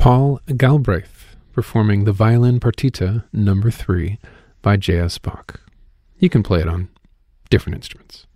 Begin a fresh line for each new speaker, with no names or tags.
Paul Galbraith performing the Violin Partita No. 3 by J.S. Bach. You can play it on different instruments.